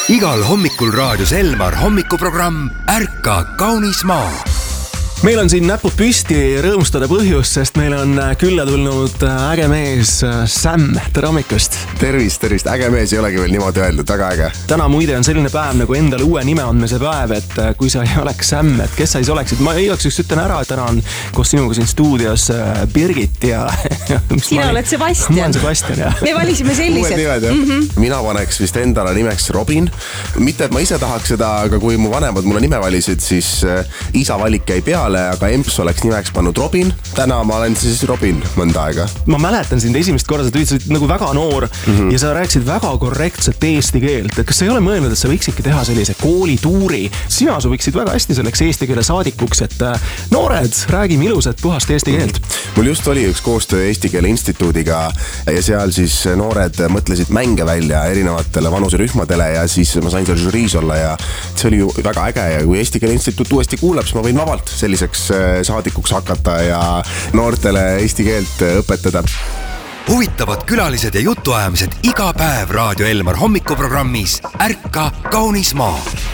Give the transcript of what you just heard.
Igal hommikul raadios Elmar hommikuprogramm Ärka kaunis maa. Meil on siin näpud püsti rõõmustada põhjust, sest meil on külla tulnud äge mees Sam. Tere hommikust! Tervist! Äge mees ei olegi veel niimoodi öeldud, väga äge. Täna muide on selline päev nagu endale uue nime andmise päev, et kui sa ei oleks Sam, et kes sa siis oleksid? Ma igaks üks ütlen ära, et täna on koos sinuga siin stuudios Birgit ja... Sina oled Sebastian. Ma olen Sebastian, jah. Me valisime sellised. Nimed, Mina paneks vist endale nimeks Robin. Mitte, et ma ise tahaks seda, aga kui mu vanemad mulle nime valisid, siis isa valik jäi peale, aga emps oleks nimeks pannud Robin. Täna ma olen siis Robin mõnda aega. Ma mäletan sind esimest korda, sa tulid nagu väga noor ja sa rääkisid väga korrektselt eesti keelt. Et kas sa ei ole mõelnud, et sa võiksidki teha sellise koolituuri? Sina su võiksid väga hästi selleks eesti keele saadikuks, et noored, räägime ilusat puhast eesti keelt. Mul just oli üks koostöö Eesti Keele Instituudiga ja seal siis noored mõtlesid mänge välja erinevatele vanuserühmadele ja siis ma sain seal žüriis olla ja see oli ju väga äge ja kui Eesti Keele Instituut uuesti kuulab, siis ma võin vabalt selliseks saadikuks hakata ja noortele eesti keelt õpetada. Huvitavad külalised ja jutuajamised iga päev Raadio Elmar hommikuprogrammis Ärka kaunis maa.